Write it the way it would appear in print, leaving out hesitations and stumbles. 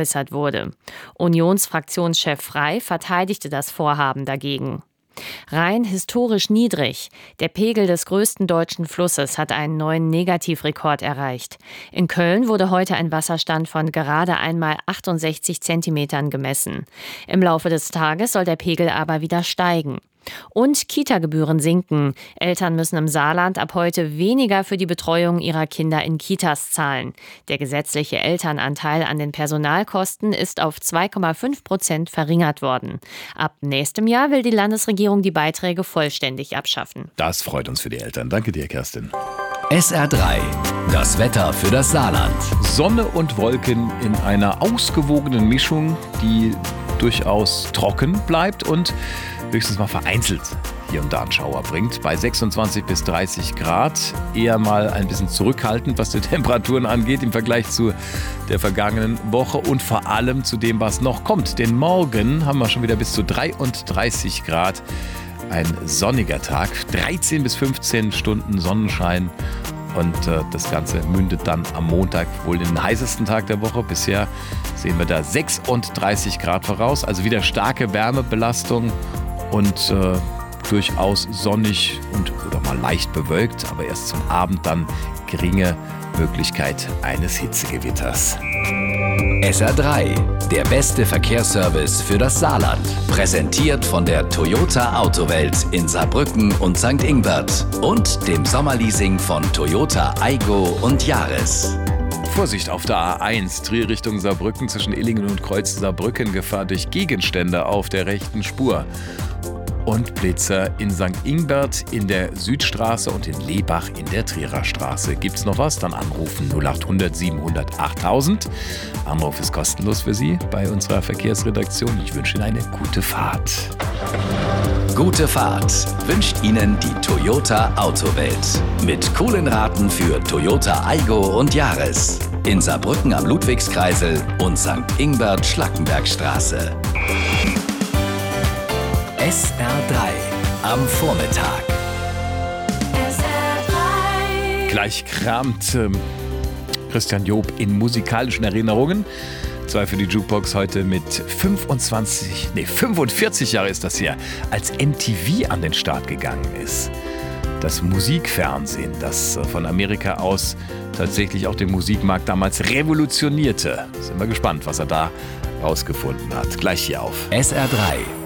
geäußert wurde. Unionsfraktionschef Frey verteidigte das Vorhaben dagegen. Rhein historisch niedrig. Der Pegel des größten deutschen Flusses hat einen neuen Negativrekord erreicht. In Köln wurde heute ein Wasserstand von gerade einmal 68 Zentimetern gemessen. Im Laufe des Tages soll der Pegel aber wieder steigen. Und Kita-Gebühren sinken. Eltern müssen im Saarland ab heute weniger für die Betreuung ihrer Kinder in Kitas zahlen. Der gesetzliche Elternanteil an den Personalkosten ist auf 2,5% verringert worden. Ab nächstem Jahr will die Landesregierung die Beiträge vollständig abschaffen. Das freut uns für die Eltern. Danke dir, Kerstin. SR3, das Wetter für das Saarland. Sonne und Wolken in einer ausgewogenen Mischung, die durchaus trocken bleibt und höchstens mal vereinzelt hier und da einen Schauer bringt. Bei 26 bis 30 Grad eher mal ein bisschen zurückhaltend, was die Temperaturen angeht im Vergleich zu der vergangenen Woche und vor allem zu dem, was noch kommt. Denn morgen haben wir schon wieder bis zu 33 Grad. Ein sonniger Tag, 13 bis 15 Stunden Sonnenschein. Und das Ganze mündet dann am Montag wohl in den heißesten Tag der Woche. Bisher sehen wir da 36 Grad voraus. Also wieder starke Wärmebelastung und durchaus sonnig oder mal leicht bewölkt. Aber erst zum Abend dann geringe Möglichkeit eines Hitzegewitters. SR3, der beste Verkehrsservice für das Saarland. Präsentiert von der Toyota Autowelt in Saarbrücken und St. Ingbert und dem Sommerleasing von Toyota Aygo und Yaris. Vorsicht auf der A1, Trier Richtung Saarbrücken zwischen Illingen und Kreuz Saarbrücken, Gefahr durch Gegenstände auf der rechten Spur. Und Blitzer in St. Ingbert in der Südstraße und in Lebach in der Trierer Straße. Gibt's noch was? Dann anrufen 0800 700 8000. Anruf ist kostenlos für Sie bei unserer Verkehrsredaktion. Ich wünsche Ihnen eine gute Fahrt. Gute Fahrt wünscht Ihnen die Toyota Autowelt. Mit coolen Raten für Toyota Aygo und Yaris. In Saarbrücken am Ludwigskreisel und St. Ingbert Schlackenbergstraße. SR3 am Vormittag. SR3. Gleich kramt Christian Job in musikalischen Erinnerungen. Zwar für die Jukebox heute mit 45 Jahre ist das her, als MTV an den Start gegangen ist. Das Musikfernsehen, das von Amerika aus tatsächlich auch den Musikmarkt damals revolutionierte. Sind wir gespannt, was er da rausgefunden hat. Gleich hier auf SR3.